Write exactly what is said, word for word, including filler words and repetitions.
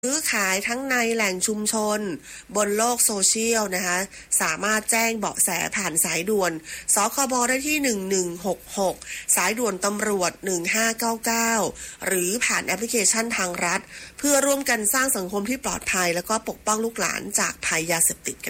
ซื้อขายทั้งในแหล่งชุมชนบนโลกโซเชียลนะคะสามารถแจ้งเบาะแสผ่านสายด่วนสคบได้ที่หนึ่งหนึ่งหกหกสายด่วนตำรวจหนึ่งห้าเก้าเก้าหรือผ่านแอปพลิเคชันทางรัฐเพื่อร่วมกันสร้างสังคมที่ปลอดภัยแล้วก็ปกป้องลูกหลานจากภัยยาเสพติดกัน